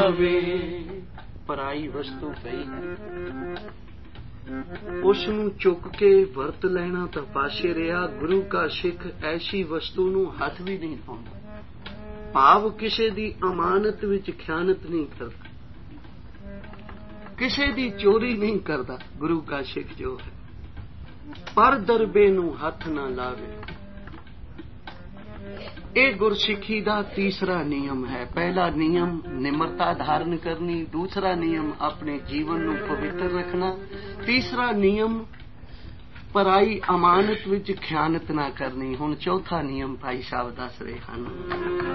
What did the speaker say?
ਲਾਵੇ। ਪਰਾਈ ਵਸਤੂ ਪਈ ਹੈ, ਉਸ ਨੂੰ ਚੁੱਕ ਕੇ ਵਰਤ ਲੈਣਾ ਤਾਂ ਪਾਸੇ ਰਿਹਾ। ਗੁਰੂ ਕਾ ਸਿੱਖ ਐਸੀ ਵਸਤੂ ਨੂੰ ਹੱਥ ਵੀ ਨਹੀਂ ਪਾਉਂਦਾ। ਭਾਵ ਕਿਸੇ ਦੀ ਅਮਾਨਤ ਵਿੱਚ ਖਿਆਨਤ ਨਹੀਂ ਕਰਦਾ, ਕਿਸੇ ਦੀ ਚੋਰੀ ਨਹੀਂ ਕਰਦਾ। ਗੁਰੂ ਕਾ ਸਿੱਖ ਜੋ ਹੈ ਪਰ ਦਰਬੇ ਨੂੰ ਹੱਥ ਨਾ ਲਾਵੇ। ਇਹ ਗੁਰਸਿੱਖੀ ਦਾ ਤੀਸਰਾ ਨਿਯਮ ਹੈ। ਪਹਿਲਾ ਨਿਯਮ ਨਿਮਰਤਾ ਧਾਰਨ ਕਰਨੀ, ਦੂਸਰਾ ਨਿਯਮ ਆਪਣੇ ਜੀਵਨ ਨੂੰ ਪਵਿੱਤਰ ਰੱਖਣਾ, ਤੀਸਰਾ ਨਿਯਮ ਪਰਾਈ ਅਮਾਨਤ ਵਿੱਚ ਖਿਆਨਤ ਨਾ ਕਰਨੀ। ਹੁਣ ਚੌਥਾ ਨਿਯਮ ਭਾਈ ਸਾਹਿਬ ਦੱਸ ਰਹੇ ਹਨ।